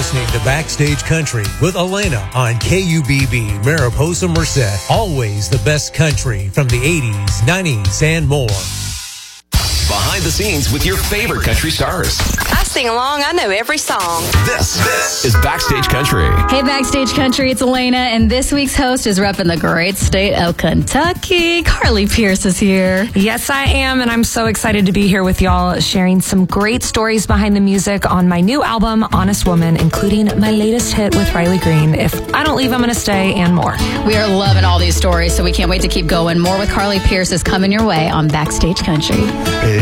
listening to Backstage Country with Elena on KUBB Mariposa Merced. Always the best country from the 80s, 90s, and more. Behind the scenes with your favorite country stars. I sing along. I know every song. This is Backstage Country. Hey, Backstage Country, it's Elena, and this week's host is repping the great state of Kentucky. Carly Pierce is here. Yes, I am, and I'm so excited to be here with y'all, sharing some great stories behind the music on my new album, Honest Woman, including my latest hit with Riley Green, If I Don't Leave, I'm Gonna Stay, and more. We are loving all these stories, so we can't wait to keep going. More with Carly Pierce is coming your way on Backstage Country.